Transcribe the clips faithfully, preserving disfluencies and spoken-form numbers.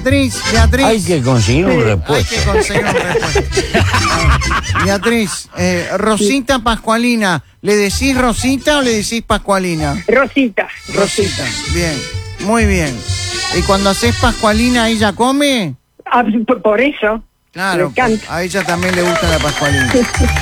Beatriz, Beatriz. Hay que conseguir un Hay repuesto. que conseguir un repuesto. Ah, Beatriz, eh, Rosita Pascualina, ¿le decís Rosita o le decís Pascualina? Rosita, Rosita. Bien, muy bien. ¿Y cuando haces Pascualina, ella come? Ah, por, por eso. Claro, Me encanta. a ella también le gusta la Pascualina.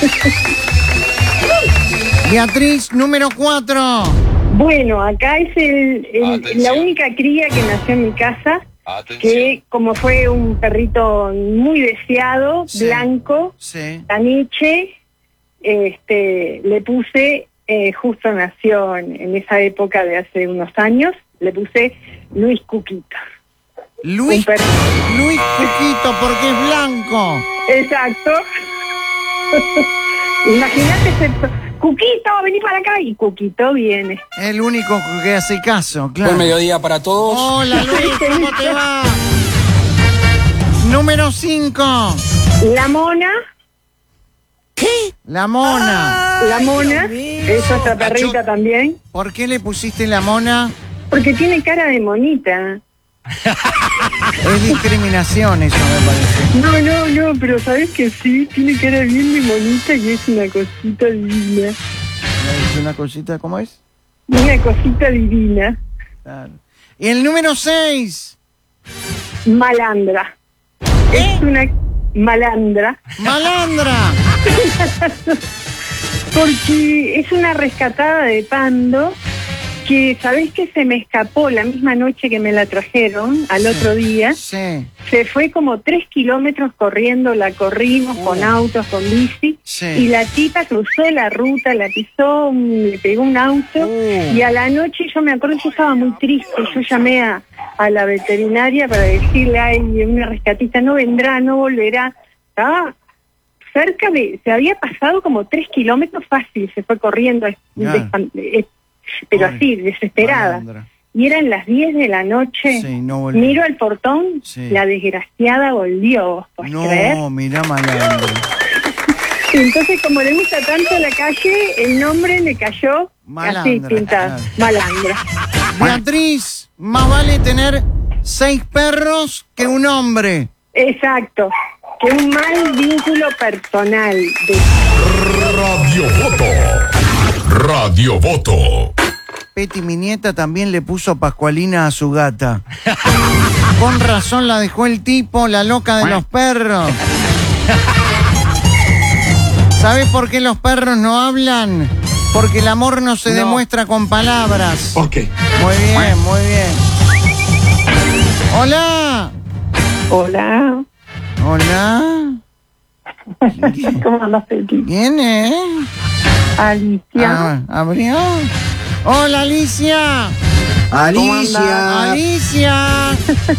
Beatriz, número cuatro. Bueno, acá es el, el- Atención. la única cría que nació en mi casa, Atención. que como fue un perrito muy deseado, Sí. blanco, Sí. caniche, este, le puse, eh, justo nació en, en esa época de hace unos años, le puse Luis Cuquito. Luis, Un perro. Luis Cuquito, porque es blanco. Exacto. Imagínate ese, Cuquito, vení para acá, y Cuquito viene. El único que hace caso, claro. Buen mediodía para todos. Hola Luis, ¿cómo te va? Número cinco. La mona, La mona. la mona, es otra perrita también, ¿Por qué le pusiste la mona? porque tiene cara de monita. Es discriminación eso, me parece. No, no, no, pero sabes que sí, tiene cara bien de monita y es una cosita divina. ¿Es una cosita, cómo es? Una cosita divina. Claro. Y el número seis. Malandra. Es una malandra, Malandra. porque es una rescatada de Pando que, ¿sabés que se me escapó la misma noche que me la trajeron al otro día? Sí, Se fue como tres kilómetros corriendo, la corrimos Uh. con autos, con bici, sí. y la tipa cruzó la ruta, la pisó, un- le pegó un auto, Uh. y a la noche yo me acuerdo que yo estaba muy triste, yo llamé a, a la veterinaria para decirle, ay, una rescatista no vendrá, no volverá. Estaba cerca de, se había pasado como tres kilómetros fácil, se fue corriendo, es- Claro. despan- es- pero Pobre así, desesperada. Malandra. Y eran las diez de la noche. Sí, no volvió. Miro al portón, Sí. la desgraciada volvió, ¿vos podés creer? No, mirá Malandra. Y entonces, como le gusta tanto la calle, el nombre le cayó Malandra, así pintado, claro. Malandra. Beatriz, más vale tener seis perros que un hombre. Exacto, que un mal vínculo personal. De... Radio Voto. Radio Voto. Peti, mi nieta, también le puso Pascualina a su gata. Con razón la dejó el tipo, la loca de los perros. ¿Sabes por qué los perros no hablan? Porque el amor no se No. demuestra con palabras. ¿Por qué? Muy bien, muy bien. Hola. Hola, Hola. ¿cómo andas, Peti? ¿Quién es? Alicia. Ah, ¿abrió? Hola, Alicia. Alicia. Alicia.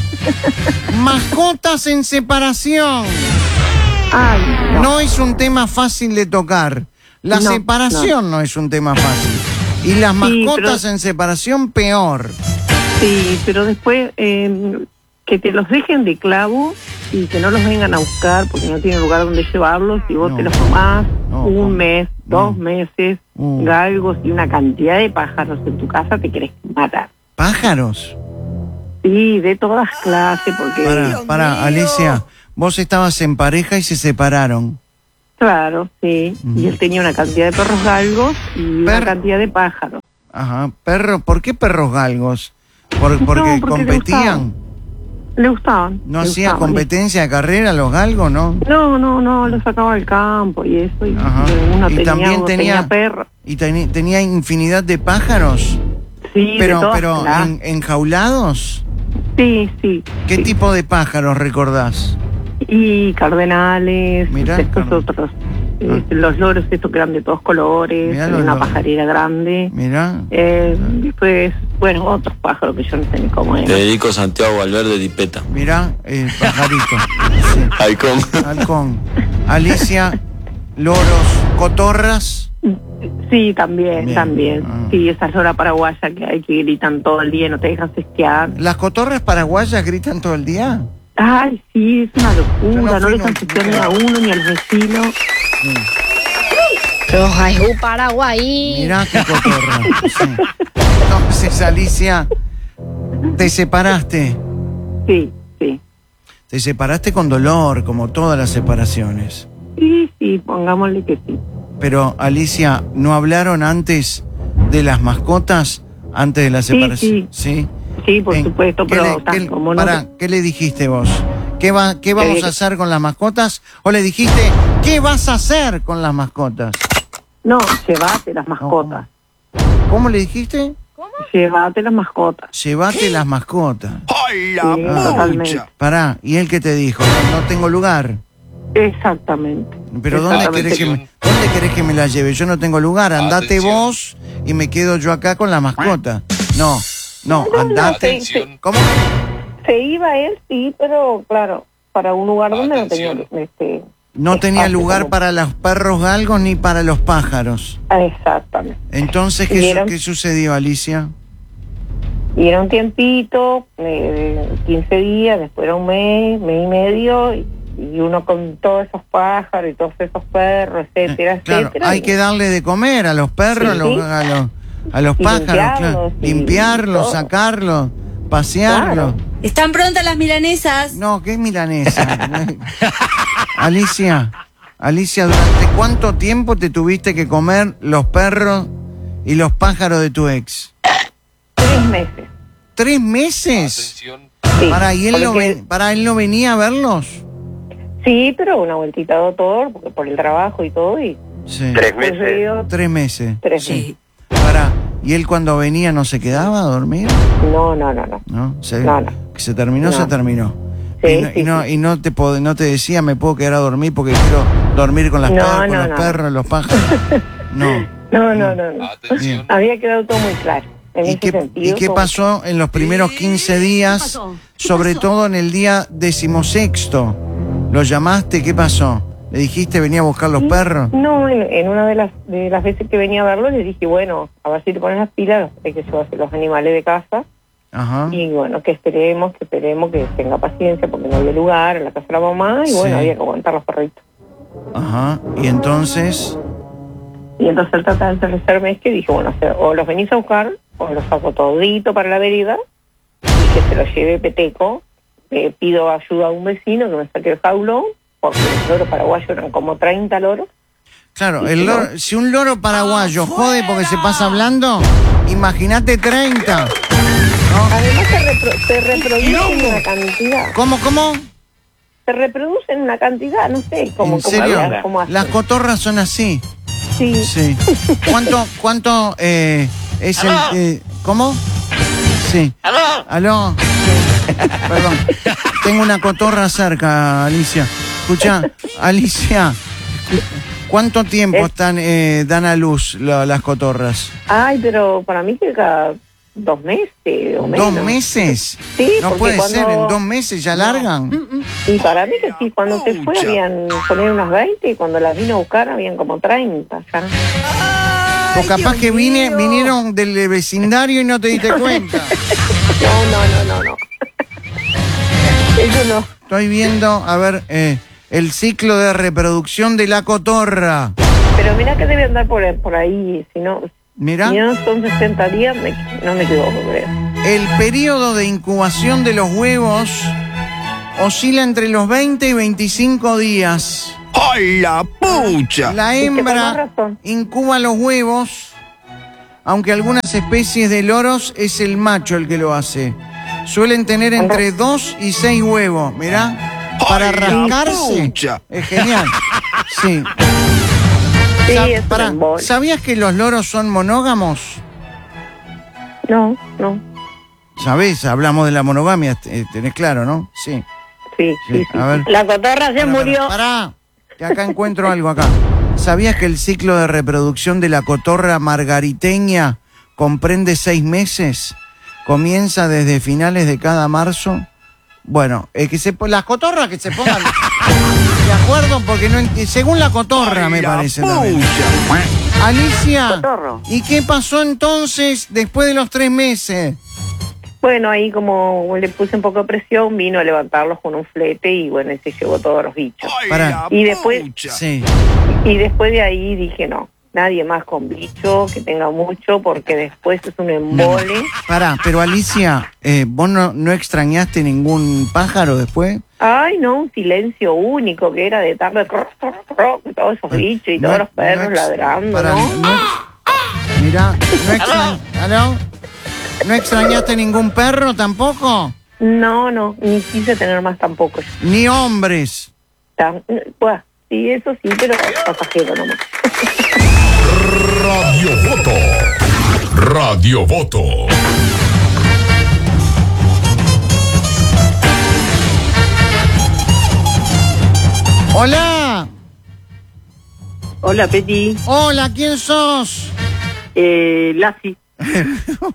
Mascotas en separación. Ay, no. No es un tema fácil de tocar. La No, separación no. es un tema fácil. Y las Sí, mascotas pero- en separación, peor. Sí, pero después eh, que te los dejen de clavo y que no los vengan a buscar porque no tienen lugar donde llevarlos y vos No. te los tomás No, un ¿cómo? mes, No. dos meses, Uh. galgos y una cantidad de pájaros en tu casa, te querés matar. ¿Pájaros? Sí, de todas clases, porque Para, para, Alicia. Vos estabas en pareja y se separaron. claro, sí, Mm. y él tenía una cantidad de perros galgos y una Per- cantidad de pájaros. Ajá. Perro, ¿por qué perros galgos? ¿Por, porque No, porque le competían? Le gustaban. ¿No le hacía gustaban. competencia de carrera los galgos, no? No, no, no, lo sacaba al campo y eso, y Ajá. uno Y tenía, también uno tenía- tenía perros. ¿Y teni- tenía infinidad de pájaros? Sí, de Pero, todas pero clases. en- enjaulados. Sí, sí. ¿Qué sí. tipo de pájaros recordás? Y cardenales, Mirá, estos carden- otros. Ah. eh, los loros estos que eran de todos colores, Mirá y los una loros. pajarera grande. Mirá. Eh, después, bueno, otros pájaros que yo no sé ni cómo eran. Federico Santiago Valverde Dipeta. Mirá, el pajarito. Sí, Halcón. halcón. Alicia, loros, cotorras. Sí, también, Bien. también. Ah. Sí, esas loras paraguayas que hay que gritan todo el día, no te dejan cesquear. ¿Las cotorras paraguayas gritan todo el día? Ay, sí, es una Yo locura, no no, fui dejan nunca. sesquear ni a uno ni a los vecinos. Rojajú Paraguay. Mirá qué cotorra. Sí. Entonces, Alicia, te separaste. Sí, sí. te separaste con dolor, como todas las separaciones. Sí, sí, pongámosle que sí. Pero, Alicia, ¿no hablaron antes de las mascotas? Antes de la Sí, separación. sí. Sí, por Eh, supuesto, ¿qué pero le- o sea, qué- como no... pará, ¿qué le dijiste vos? ¿Qué, va, ¿Qué vamos dije- a hacer con las mascotas? ¿O le dijiste, qué vas a hacer con las mascotas? No, llévate las mascotas. ¿Cómo le dijiste? Llévate las mascotas. Llévate las mascotas. Sí, totalmente. Pará, ¿y él qué te dijo? No, no tengo lugar. Exactamente. Pero ¿dónde Exactamente. querés, que me, ¿dónde querés que me la lleve? Yo no tengo lugar. Andate vos y me quedo yo acá con la mascota. No, no, andate. sí, sí. ¿Cómo? Se iba él, sí, pero claro, para un lugar donde no tenía... Este, No tenía espacio lugar como- para los perros galgos ni para los pájaros. Exactamente. Entonces, ¿qué, Y su- eran- ¿qué sucedió, Alicia? Y era un tiempito, eh, quince días, después era un mes, mes y medio, y, y uno con todos esos pájaros y todos esos perros, etcétera, Eh, claro, etcétera. hay y- que darle de comer a los perros, Sí, a, los, sí. a los, a los Y pájaros, limpiarlos, claro. y Limpiarlos, todo. sacarlos, pasearlos. Claro. ¿Están prontas las milanesas? No, ¿qué milanesa? Alicia, Alicia, ¿durante cuánto tiempo te tuviste que comer los perros y los pájaros de tu ex? Tres meses. ¿Tres meses? Sí, Para, ¿y él no, porque- ven- para él no venía a verlos? sí, pero una vueltita de doctor, porque por el trabajo y todo, y Sí. Tres pues, meses. he ido Tres meses. tres Sí. Para, ¿y él cuando venía no se quedaba a dormir? meses. No, no, no, no. ¿No? Se, No, no. que se terminó, No. se terminó. Sí, y, no, sí, y, no, sí. y no te pod- no te decía, me puedo quedar a dormir porque quiero dormir con, las No, per- con no, los no. perros, los pájaros. No. No, no, no, no. Bien. Había quedado todo muy claro. En ¿Y ese qué, sentido. ¿Y qué todo- pasó en los primeros quince días? pasó? ¿Qué Sobre pasó? todo en el día decimosexto. ¿Lo llamaste? ¿Qué pasó? ¿Le dijiste venía a buscar los perros? No, en, en una de las de las veces que venía a verlo le dije, bueno, a ver si te pones las pilas, hay que llevarse los animales de casa. Ajá. Y bueno, que esperemos, que esperemos que tenga paciencia porque no había lugar en la casa de la mamá y Sí. bueno, había que aguantar los perritos. Ajá. Y entonces, Y entonces el trataba el tercer mes que dije, bueno, o, sea, o los venís a buscar o los saco todito para la vereda y que se los lleve Peteco. Eh, pido ayuda a un vecino que me saque el jaulón porque los loros paraguayos eran como treinta loros. claro, ¿Y el si no? loro- si un loro paraguayo jode porque se pasa hablando, imagínate treinta. Además se, repro- se reproducen una cantidad. ¿Cómo, cómo? Se reproducen una cantidad, no sé cómo, ¿En cómo, serio? hablan, cómo hacen. Las cotorras son así. Sí. Sí. ¿Cuánto, cuánto eh, es el... eh, ¿Cómo? Sí. ¿Aló? ¿Aló? Sí. Perdón. Tengo una cotorra cerca, Alicia. Escucha, Alicia, ¿cuánto tiempo Eh. están eh, dan a luz la- las cotorras? Ay, pero para mí que cada dos meses o menos. ¿Dos meses? Sí, No porque puede cuando- ser, en dos meses ya largan. Y para mí que sí, cuando se fue habían poner unas veinte y cuando las vino a buscar habían como treinta ya. O capaz que vine, vinieron del vecindario y no te diste cuenta. No, no, no, no, no. Eso no. Estoy viendo, a ver, eh, el ciclo de reproducción de la cotorra. Pero mira que debe andar por, por ahí, si no, Mira, si no son sesenta días, me- no me equivoco, creo. el periodo de incubación de los huevos oscila entre los veinte y veinticinco días. ¡Ay, la pucha! La Es que con más hembra razón. incuba los huevos, aunque algunas especies de loros es el macho el que lo hace. Suelen tener entre dos y seis huevos, mirá, para ¡Ay, la rascarse. pucha! Es genial. Sí. Sí, Sa- es pará, un embole. ¿sabías que los loros son monógamos? No, no. ¿Sabés? Hablamos de la monogamia, eh, tenés claro, ¿no? Sí. Sí, sí, Sí, sí. a ver. La cotorra se Pará, murió. Pará, pará, que acá encuentro algo acá. ¿Sabías que el ciclo de reproducción de la cotorra margariteña comprende seis meses? Comienza desde finales de cada marzo. Bueno, eh, que se, po- las cotorras que se pongan de acuerdo porque no ent- según la cotorra me ¡Ay, la parece también. pucha! Alicia, Cotorro. ¿y qué pasó entonces después de los tres meses? Bueno, ahí como le puse un poco de presión, vino a levantarlos con un flete y bueno, se llevó todos los bichos. ¡Ay, Pará. la Y después- pucha! Sí. Y después de ahí dije, no, nadie más con bicho, que tenga mucho, porque después es un embole. Pará, pero Alicia, eh, ¿vos no, no extrañaste ningún pájaro después? Ay, no, un silencio único que era de tarde, y todos esos bichos y No, todos los perros no ex- ladrando, para- ¿no? no- Mira, no, extra- ¿Aló? ¿No extrañaste ningún perro tampoco? No, no, ni quise tener más tampoco. Ni hombres. Tan- Bueno, sí, eso sí, pero pasajero nomás. Radio Voto. Radio Voto. Hola. Hola, Peti. Hola, ¿quién sos? Eh, Lassi.